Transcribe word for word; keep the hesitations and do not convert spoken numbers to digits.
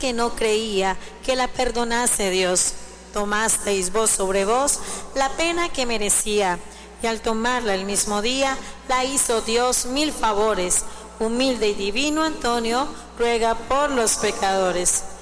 que no creía que la perdonase Dios. Tomasteis vos sobre vos la pena que merecía, y al tomarla el mismo día, la hizo Dios mil favores. Humilde y divino Antonio ruega por los pecadores.